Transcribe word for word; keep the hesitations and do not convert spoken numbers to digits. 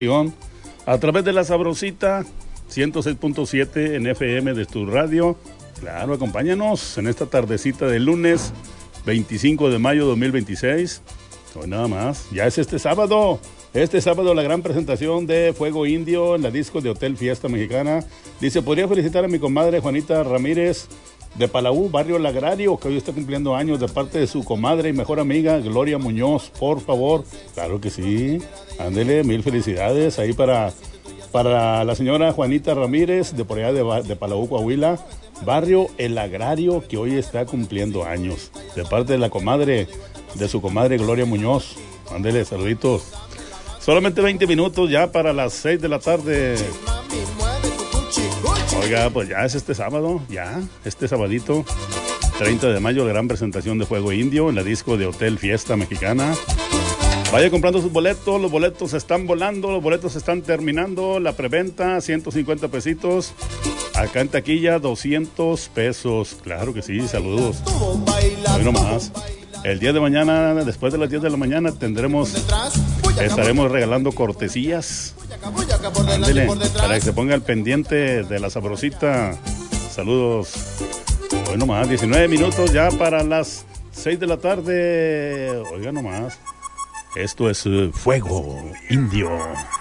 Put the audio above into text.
A través de la Sabrosita ciento seis punto siete en F M de tu radio. Claro, acompáñanos en esta tardecita de lunes veinticinco de mayo de dos mil veintiséis. Hoy nada más, ya es este sábado. Este sábado la gran presentación de Fuego Indio en la disco de Hotel Fiesta Mexicana. Dice, podría felicitar a mi comadre Juanita Ramírez de Palau, barrio El Agrario, que hoy está cumpliendo años, de parte de su comadre y mejor amiga Gloria Muñoz, por favor. Claro que sí, ándele, mil felicidades ahí para, para la señora Juanita Ramírez de por allá de, de Palau, Coahuila, barrio El Agrario, que hoy está cumpliendo años, de parte de la comadre, de su comadre Gloria Muñoz. Ándele, saluditos. Solamente veinte minutos ya para las seis de la tarde. Oiga, pues ya es este sábado, ya, este sabadito, treinta de mayo, la gran presentación de Fuego Indio en la disco de Hotel Fiesta Mexicana. Vaya comprando sus boletos, los boletos están volando, los boletos están terminando, la preventa, ciento cincuenta pesitos, acá en taquilla, doscientos pesos, claro que sí, saludos. Hoy nomás. El día de mañana, después de las diez de la mañana, tendremos, estaremos regalando cortesías. Ándele, para que se ponga al pendiente de la Sabrosita. Saludos. Hoy nomás, diecinueve minutos ya para las seis de la tarde. Oiga nomás, esto es uh, Fuego Indio.